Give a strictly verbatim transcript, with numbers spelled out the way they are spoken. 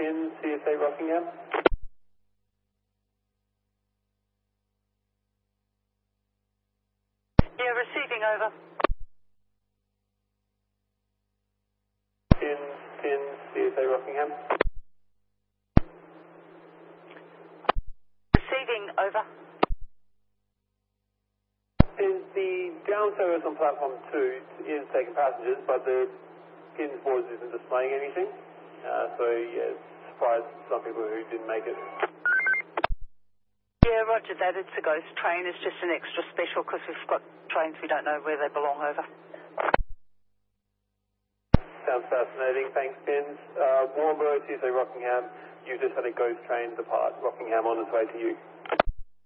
Pin, C S A Rockingham. Yeah, receiving, over. Pin, Pin, C S A Rockingham. Receiving, over. Pin, the down service on platform two is taking passengers, but the Pin's board isn't displaying anything. Uh, so, yeah, it's surprised some people who didn't make it. Yeah, roger that. It's a ghost train. It's just an extra special because we've got trains we don't know where they belong, over. Sounds fascinating. Thanks, Pins. Uh, Warnbro, C S A Rockingham. You just had a ghost train depart Rockingham on its way to you.